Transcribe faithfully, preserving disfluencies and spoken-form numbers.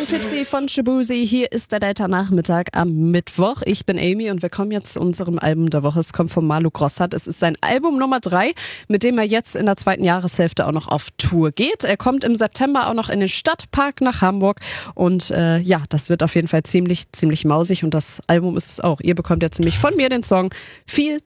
Young Tipsy von Shaboozey. Hier ist der Delta-Nachmittag am Mittwoch. Ich bin Amy und wir kommen jetzt zu unserem Album der Woche. Es kommt von Marlo Grossart. Es ist sein Album Nummer drei, mit dem er jetzt in der zweiten Jahreshälfte auch noch auf Tour geht. Er kommt im September auch noch in den Stadtpark nach Hamburg und äh, ja, das wird auf jeden Fall ziemlich, ziemlich mausig und das Album ist es auch. Ihr bekommt jetzt nämlich von mir den Song Viel